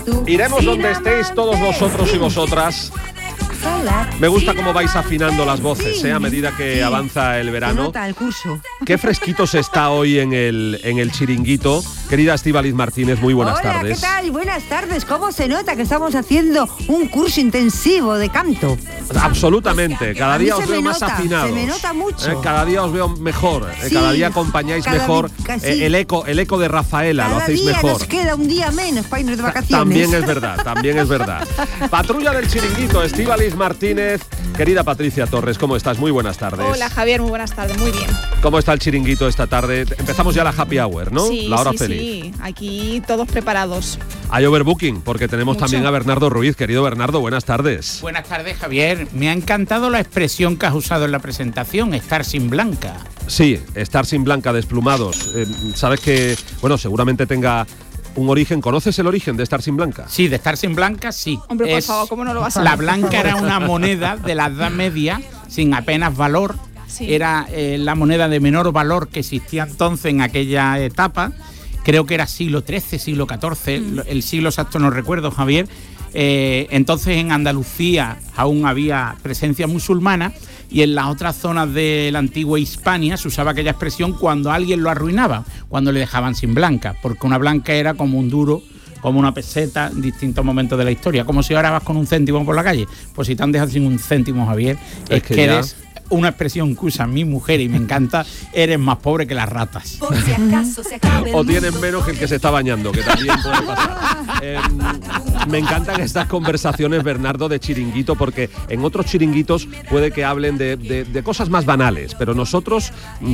Iremos donde estéis todos vosotros y vosotras. Me gusta cómo vais afinando las voces, a medida que avanza el verano. Se nota el curso. Qué fresquitos está hoy en el chiringuito. Querida Estíbaliz Martínez, muy buenas tardes. ¿Qué tal? Buenas tardes. ¿Cómo se nota que estamos haciendo un curso intensivo de canto? Absolutamente. Cada día os veo más afinados. Se me nota mucho. Cada día os veo mejor. Cada día acompañáis mejor. El eco de Rafaela lo hacéis mejor. Cada día nos queda un día menos para irnos de vacaciones. También es verdad. Patrulla del chiringuito, Estíbaliz Martínez. Querida Patricia Torres, ¿cómo estás? Muy buenas tardes. Hola Javier, muy buenas tardes, muy bien. ¿Cómo está el chiringuito esta tarde? Empezamos ya la happy hour, ¿no? Sí, la hora sí, feliz. Sí, aquí todos preparados. Hay overbooking, porque tenemos también a Bernardo Ruiz. Querido Bernardo, buenas tardes. Buenas tardes, Javier. Me ha encantado la expresión que has usado en la presentación, estar sin Blanca. Sí, estar sin Blanca, desplumados. Sabes que, bueno, seguramente tenga un origen. ¿Conoces el origen de estar sin Blanca? Sí, de estar sin Blanca, sí. Hombre, por favor, ¿cómo no lo vas a La saber? blanca era una moneda de la Edad Media sin apenas valor. Sí. Era la moneda de menor valor que existía entonces en aquella etapa. Creo que era siglo XIII, siglo XIV, el siglo exacto no recuerdo, Javier. Entonces en Andalucía aún había presencia musulmana y en las otras zonas de la antigua Hispania se usaba aquella expresión cuando alguien lo arruinaba, cuando le dejaban sin blanca, porque una blanca era como un duro, como una peseta en distintos momentos de la historia, como si ahora vas con un céntimo por la calle. Pues si te han dejado sin un céntimo, Javier, es que eres una expresión que usa mi mujer y me encanta, eres más pobre que las ratas. Por si acaso se acabe O tienen menos que el que se está bañando, que también puede pasar. Me encantan estas conversaciones, Bernardo, de chiringuito, porque en otros chiringuitos puede que hablen de cosas más banales, pero nosotros